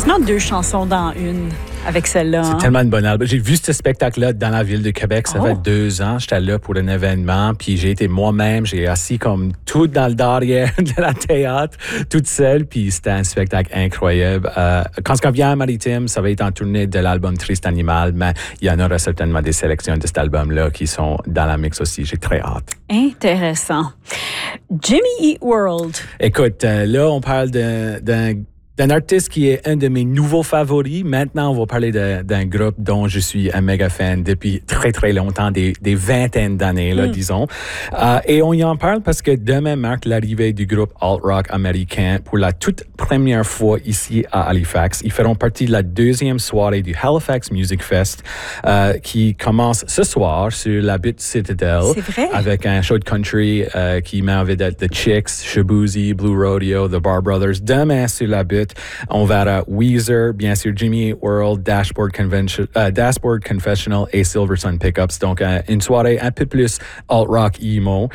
pratiquement 2 chansons dans une avec celle-là. C'est tellement une bonne album. J'ai vu ce spectacle-là dans la ville de Québec. Ça fait 2 ans. J'étais là pour un événement. Puis j'ai été moi-même. J'ai assis comme tout dans le derrière de la théâtre, toute seule. Puis c'était un spectacle incroyable. Quand on vient à Maritime, ça va être en tournée de l'album Triste Animal. Mais il y en aura certainement des sélections de cet album-là qui sont dans la mix aussi. J'ai très hâte. Intéressant. Jimmy Eat World. Écoute, là, on parle d'un artiste qui est un de mes nouveaux favoris. Maintenant, on va parler d'un groupe dont je suis un méga fan depuis très, très longtemps, des vingtaines d'années, là, disons. Et on y en parle parce que demain marque l'arrivée du groupe alt-rock américain pour la toute première fois ici à Halifax. Ils feront partie de la 2e soirée du Halifax Music Fest qui commence ce soir sur la butte Citadel. C'est vrai? Avec un show de country qui met en vedette The Chicks, Shaboozey, Blue Rodeo, The Bar Brothers. Demain, sur la butte, on verra Weezer, bien sûr Jimmy Eat World, Dashboard Confessional et Silver Sun Pickups. Donc, une soirée un peu plus alt-rock emo.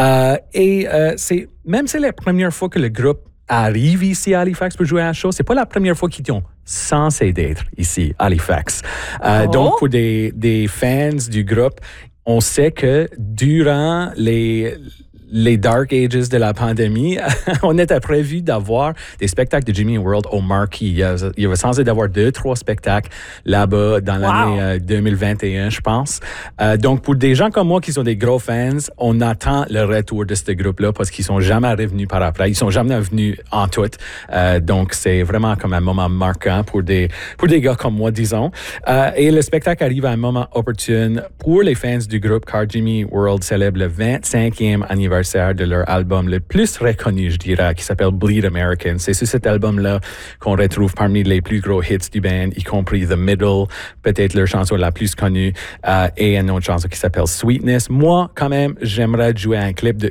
C'est la première fois que le groupe arrive ici à Halifax pour jouer à un show. C'est pas la première fois qu'ils ont censé d'être ici à Halifax. Donc, pour des fans du groupe, on sait que durant les Dark Ages de la pandémie, on était prévu d'avoir des spectacles de Jimmy Eat World au Marquis. Il y avait censé d'avoir 2-3 spectacles là-bas dans l'année 2021, je pense. Donc, pour des gens comme moi qui sont des gros fans, on attend le retour de ce groupe-là parce qu'ils sont jamais revenus par après. Ils sont jamais venus en tout. Donc, c'est vraiment comme un moment marquant pour des gars comme moi, disons. Et le spectacle arrive à un moment opportun pour les fans du groupe car Jimmy Eat World célèbre le 25e anniversaire de leur album le plus reconnu, je dirais, qui s'appelle Bleed American. C'est sur cet album-là qu'on retrouve parmi les plus gros hits du band, y compris The Middle, peut-être leur chanson la plus connue, et une autre chanson qui s'appelle Sweetness. Moi, quand même, j'aimerais jouer un clip de